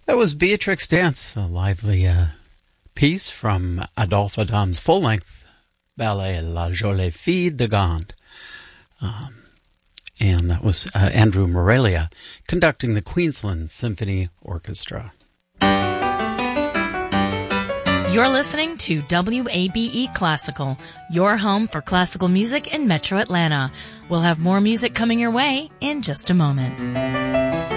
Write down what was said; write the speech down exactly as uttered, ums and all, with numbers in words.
That was Beatrix Dance, a lively uh, piece from Adolphe Adam's full-length ballet La Jolie Fille de Gand. Um, and that was uh, Andrew Morelia conducting the Queensland Symphony Orchestra. You're listening to W A B E Classical, your home for classical music in Metro Atlanta. We'll have more music coming your way in just a moment.